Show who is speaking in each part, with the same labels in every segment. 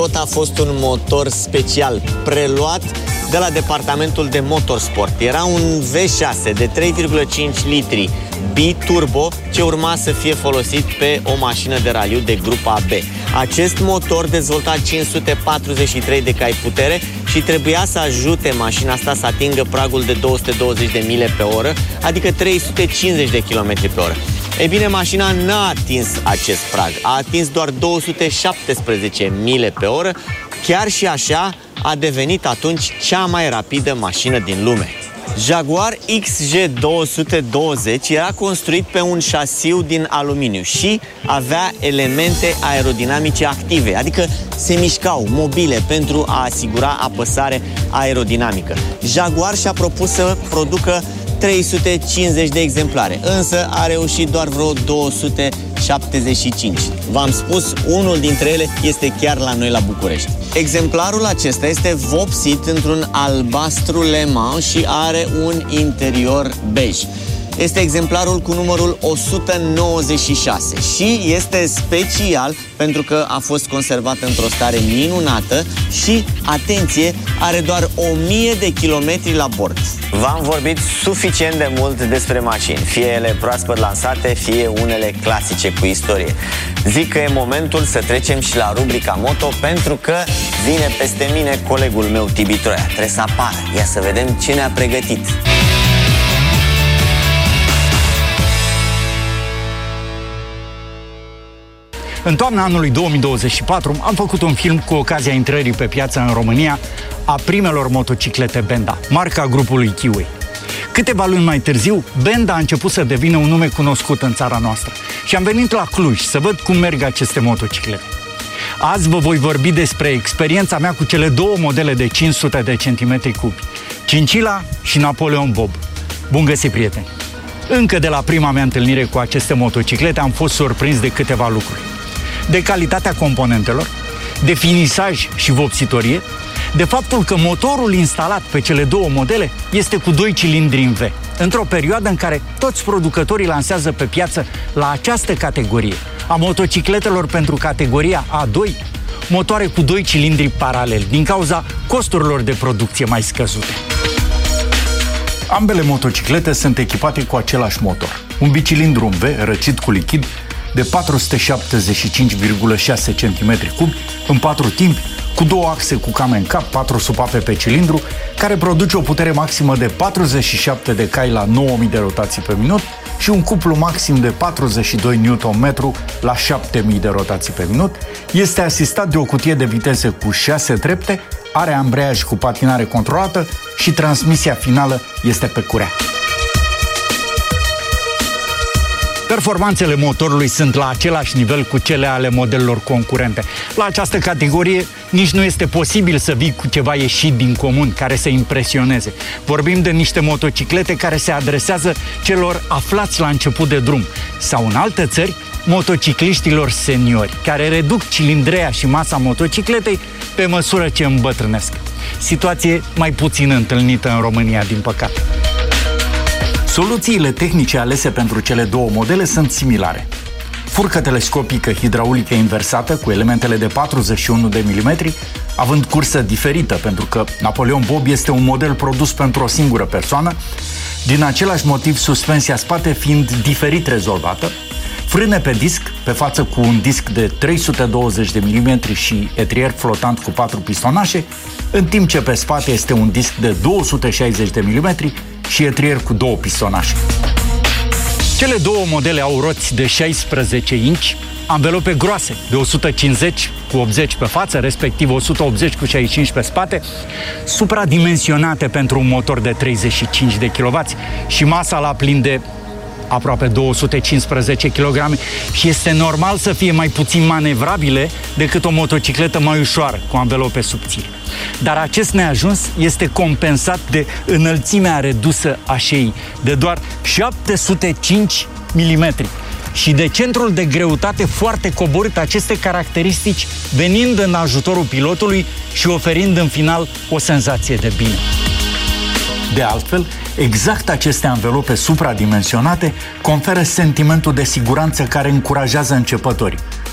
Speaker 1: A fost un motor special preluat de la departamentul de motorsport. Era un V6 de 3,5 litri biturbo ce urma să fie folosit pe o mașină de raliu de grupa B. Acest motor dezvolta 543 de cai putere și trebuia să ajute mașina asta să atingă pragul de 220 de mile pe oră, adică 350 de km pe oră. Ei bine, mașina n-a atins acest prag, a atins doar 217 mile pe oră, chiar și așa a devenit atunci cea mai rapidă mașină din lume. Jaguar XJ220 era construit pe un șasiu din aluminiu și avea elemente aerodinamice active, adică se mișcau, mobile, pentru a asigura apăsare aerodinamică. Jaguar și-a propus să producă 350 de exemplare, însă a reușit doar vreo 275. V-am spus, unul dintre ele este chiar la noi la București. Exemplarul acesta este vopsit într-un albastru Le Mans și are un interior bej. Este exemplarul cu numărul 196 și este special pentru că a fost conservat într-o stare minunată și, atenție, are doar 1000 de kilometri la bord. V-am vorbit suficient de mult despre mașini, fie ele proaspăt lansate, fie unele clasice cu istorie. Zic că e momentul să trecem și la rubrica moto, pentru că vine peste mine colegul meu Tibi Troia. Trebuie să apară. Ia să vedem ce ne-a pregătit.
Speaker 2: În toamna anului 2024 am făcut un film cu ocazia intrării pe piață în România a primelor motociclete Benda, marca grupului Kiwi. Câteva luni mai târziu, Benda a început să devină un nume cunoscut în țara noastră și am venit la Cluj să văd cum merg aceste motociclete. Azi vă voi vorbi despre experiența mea cu cele două modele de 500 de centimetri cubi, Cincila și Napoleon Bob. Bun găsit, prieteni! Încă de la prima mea întâlnire cu aceste motociclete am fost surprins de câteva lucruri. De calitatea componentelor, de finisaj și vopsitorie, de faptul că motorul instalat pe cele două modele este cu 2 cilindri în V, într-o perioadă în care toți producătorii lansează pe piață la această categorie a motocicletelor pentru categoria A2 motoare cu 2 cilindri paraleli, din cauza costurilor de producție mai scăzute. Ambele motociclete sunt ecipate cu același motor, un bicilindru în V răcit cu lichid de 475,6 cm3 în 4 timpi, cu 2 axe cu cam în cap, 4 supape pe cilindru, care produce o putere maximă de 47 de cai la 9000 de rotații pe minut și un cuplu maxim de 42 Nm la 7000 de rotații pe minut. Este asistat de o cutie de viteze cu 6 trepte, are ambreiaj cu patinare controlată și transmisia finală este pe curea. Performanțele motorului sunt la același nivel cu cele ale modelelor concurente. La această categorie nici nu este posibil să vii cu ceva ieșit din comun, care să impresioneze. Vorbim de niște motociclete care se adresează celor aflați la început de drum sau, în alte țări, motocicliștilor seniori, care reduc cilindreia și masa motocicletei pe măsură ce îmbătrânesc. Situație mai puțin întâlnită în România, din păcate. Soluțiile tehnice alese pentru cele două modele sunt similare. Furcă telescopică hidraulică inversată cu elementele de 41 de mm, având cursă diferită pentru că Napoleon Bob este un model produs pentru o singură persoană, din același motiv suspensia spate fiind diferit rezolvată, frâne pe disc, pe față cu un disc de 320 de mm și etrier flotant cu 4 pistonașe, în timp ce pe spate este un disc de 260 de mm și etrier cu 2 pistonașe. Cele două modele au roți de 16 inch, anvelope groase de 150 cu 80 pe față, respectiv 180 cu 65 pe spate, supradimensionate pentru un motor de 35 de kW și masa la plin de aproape 215 kg și este normal să fie mai puțin manevrabile decât o motocicletă mai ușoară, cu anvelope subțiri. Dar acest neajuns este compensat de înălțimea redusă a șeii, de doar 705 mm, și de centrul de greutate foarte coborât, aceste caracteristici venind în ajutorul pilotului și oferind în final o senzație de bine. De altfel, exact aceste anvelope supradimensionate conferă sentimentul de siguranță care încurajează începătorii,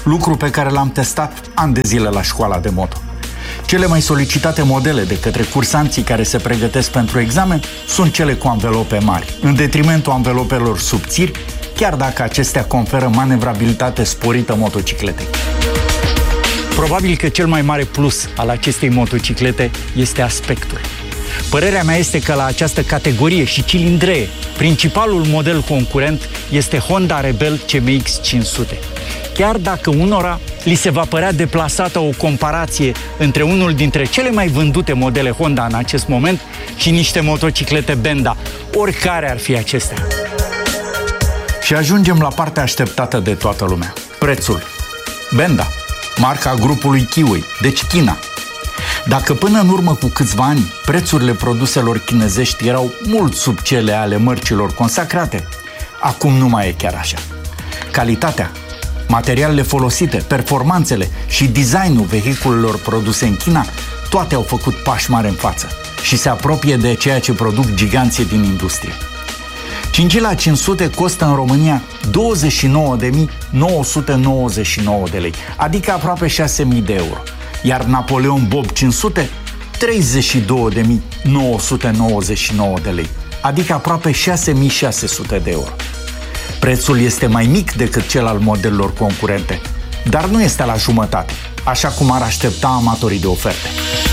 Speaker 2: lucru pe care l-am testat ani de zile la școala de moto. Cele mai solicitate modele de către cursanții care se pregătesc pentru examen sunt cele cu anvelope mari, în detrimentul anvelopelor subțiri, chiar dacă acestea conferă manevrabilitate sporită motocicletei. Probabil că cel mai mare plus al acestei motociclete este aspectul. Părerea mea este că la această categorie și cilindree, principalul model concurent este Honda Rebel CMX 500. Chiar dacă unora li se va părea deplasată o comparație între unul dintre cele mai vândute modele Honda în acest moment și niște motociclete Benda, oricare ar fi acestea. Și ajungem la partea așteptată de toată lumea, prețul. Benda, marca grupului Kiwi, deci China. Dacă până în urmă cu câțiva ani prețurile produselor chinezești erau mult sub cele ale mărcilor consacrate, acum nu mai e chiar așa. Calitatea, materialele folosite, performanțele și designul vehiculelor produse în China, toate au făcut pași mari în față și se apropie de ceea ce produc giganții din industrie. Cingila 500 costă în România 29.999 de lei, adică aproape 6.000 de euro, iar Napoleon Bob 500 32.999 de lei, adică aproape 6.600 de euro. Prețul este mai mic decât cel al modelelor concurente, dar nu este la jumătate, așa cum ar aștepta amatorii de oferte.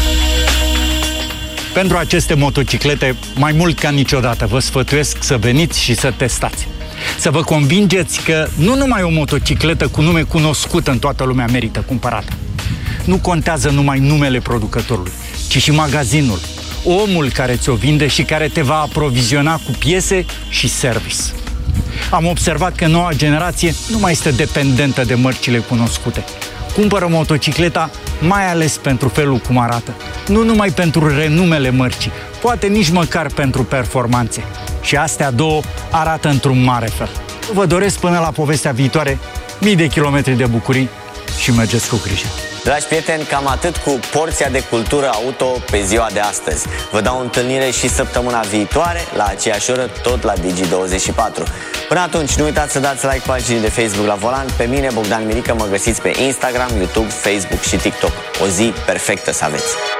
Speaker 2: Pentru aceste motociclete, mai mult ca niciodată, vă sfătuiesc să veniți și să testați. Să vă convingeți că nu numai o motocicletă cu nume cunoscut în toată lumea merită cumpărată. Nu contează numai numele producătorului, ci și magazinul, omul care ți-o vinde și care te va aproviziona cu piese și service. Am observat că noua generație nu mai este dependentă de mărcile cunoscute. Cumpără motocicleta mai ales pentru felul cum arată, nu numai pentru renumele mărcii, poate nici măcar pentru performanțe. Și astea două arată într-un mare fel. Vă doresc până la povestea viitoare mii de kilometri de bucurii și mergeți cu grijă.
Speaker 1: Dragi prieteni, cam atât cu porția de cultură auto pe ziua de astăzi. Vă dau întâlnire și săptămâna viitoare, la aceeași oră, tot la Digi24. Până atunci, nu uitați să dați like paginii de Facebook La Volan. Pe mine, Bogdan Mirică, mă găsiți pe Instagram, YouTube, Facebook și TikTok. O zi perfectă să aveți!